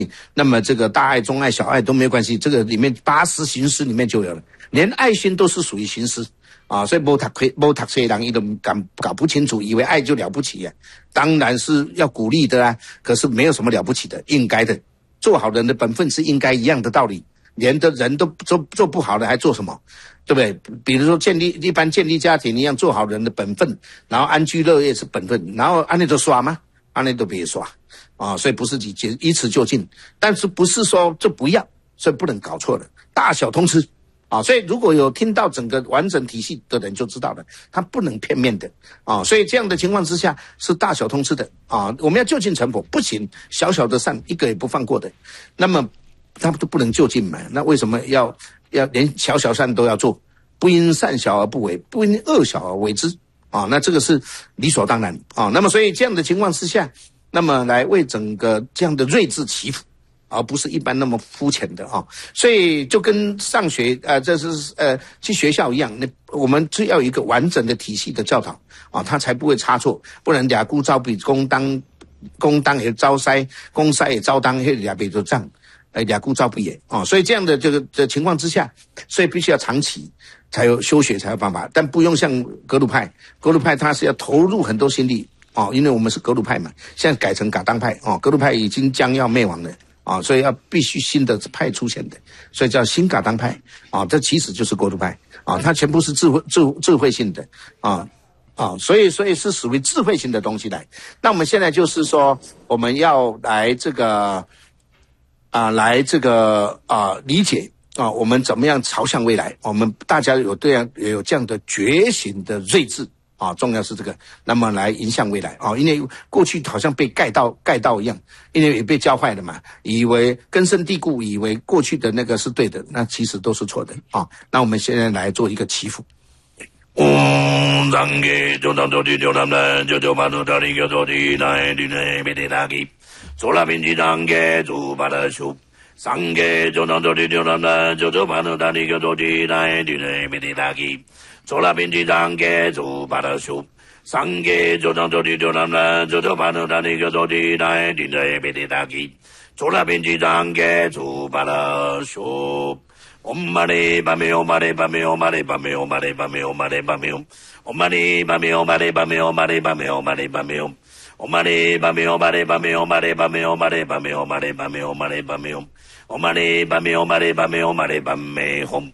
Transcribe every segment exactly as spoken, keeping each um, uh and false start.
那么这个大爱、中爱、小爱都没有关系，这个里面八十行施里面就有了，连爱心都是属于行施啊，所以没读没读书的人，伊都搞搞不清楚，以为爱就了不起啊，当然是要鼓励的啊，可是没有什么了不起的，应该的，做好人的本分是应该一样的道理，连的人都做做不好的还做什么？对不对？比如说建立一般建立家庭一样，做好人的本分，然后安居乐业是本分，然后安内都刷吗？安内都别刷啊，所以不是以以此就进，但是不是说就不要，所以不能搞错了，大小通吃啊。所以如果有听到整个完整体系的人就知道了，他不能片面的啊。所以这样的情况之下是大小通吃的啊。我们要就近成佛，不行，小小的善一个也不放过的，那么他都不能就近嘛？那为什么要？要连小小善都要做，不因善小而不为，不因恶小而为之啊！那这个是理所当然啊。那么所以这样的情况之下，那么来为整个这样的睿智祈福，而不是一般那么肤浅的啊。所以就跟上学呃，这是呃去学校一样，那我们就要有一个完整的体系的教导啊，他才不会差错，不然俩姑招比公当公当也招塞，公塞也招当，那俩辈就这样。哎，俩孤照不也哦，所以这样的这个的情况之下，所以必须要长期才有修学才有办法，但不用像格鲁派，格鲁派他是要投入很多心力哦，因为我们是格鲁派嘛，现在改成噶当派哦，格鲁派已经将要灭亡了啊、哦，所以要必须新的派出现的，所以叫新噶当派啊、哦，这其实就是格鲁派啊、哦，它全部是智慧智智慧性的啊。哦啊、哦，所以所以是属于智慧型的东西来。那我们现在就是说，我们要来这个。啊，来这个啊理解啊，我们怎么样朝向未来？我们大家有这样有这样的觉醒的睿智啊，重要是这个，那么来迎向未来啊，因为过去好像被盖到盖到一样，因为也被教坏了嘛，以为根深蒂固，以为过去的那个是对的，那其实都是错的啊。那我们现在来做一个祈福。嗡当给就当做地就当的就就把都到一个做地来地来别得打给。做了边际上给做把它修，上给就当做的就当的就就把它打的个做的来的来没得打给，做了边际上给做把它修，上给就当做的就当的就就把它打的个做的来的来没得打给，做了边际上给做把它修。Om mani padme Om mani padme Om mani padme Om mani padme Om mani padme Om mani padme Om mani padme Om mani padme Om mani padme Om mani padme Om mani padme Om mani padme Om mani padme Om mani padme Om mani padme Om mani padme Om mani padme Om mani padme Om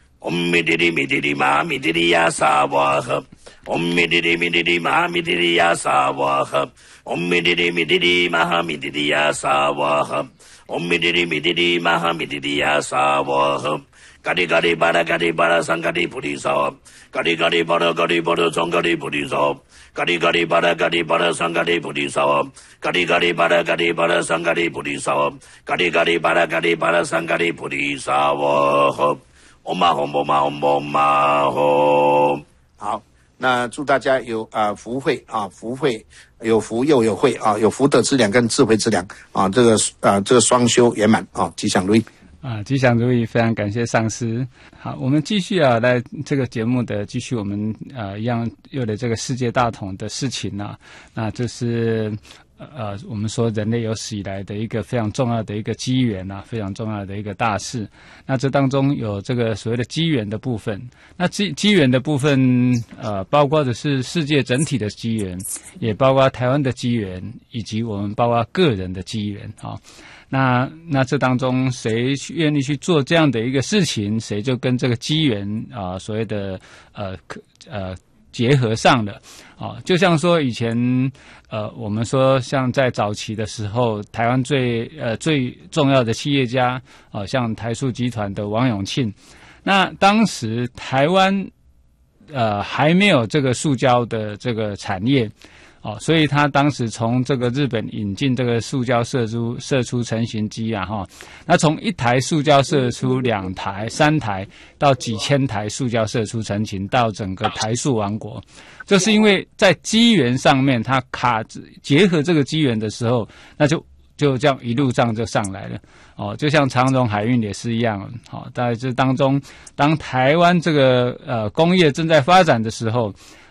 Om mi didi mi didi ma mi didi ya sa wa ha Om mi didi mi didi ma mi didi ya sa wa ha Om mi didi mi didi ma mi didi ya sa wa ha Om mi didi mi didi ma mi didi ya sa wa ha Kadi kadi bara kadi bara sang kadi pudi sa Kadi kadi bara kadi bara sang kadi pudi sa Kadi kadi bara kadi bara sang kadi pudi sa Kadi kadi bara kadi bara sang kadi pudi sa Kadi kadi bara kadi bara sang kadi pudi sa wa ha Om ma hom om ma hom om ma hom。好，那祝大家有啊、呃、福慧啊福慧有福又有慧啊有福德之良跟智慧之良啊这个啊、呃、这个双修圆满啊吉祥如意啊吉祥如意，非常感谢上师。好，我们继续啊来这个节目的继续我们呃一样有了这个世界大同的事情啊，那这是。呃，我们说人类有史以来的一个非常重要的一个机缘啊，非常重要的一个大事。那这当中有这个所谓的机缘的部分，那机机缘的部分，呃，包括的是世界整体的机缘，也包括台湾的机缘，以及我们包括个人的机缘啊。那那这当中谁愿意去做这样的一个事情，谁就跟这个机缘啊、呃，所谓的呃呃。结合上了啊，就像说以前呃，我们说像在早期的时候，台湾最呃最重要的企业家啊，像台塑集团的王永庆，那当时台湾呃还没有这个塑胶的这个产业。哦，所以他当时从这个日本引进这个塑胶射出射出成型机啊，哈，那从一台塑胶射出两台、三台到几千台塑胶射出成型，到整个台塑王国，就是因为在机缘上面，它卡结合这个机缘的时候，那就就这样一路上就上来了。哦，就像长荣海运也是一样，好、哦，在这当中，当台湾这个呃工业正在发展的时候。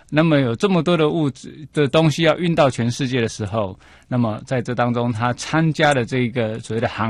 那么有这么多的物质的东西要运到全世界的时候，那么在这当中，他参加了这个所谓的航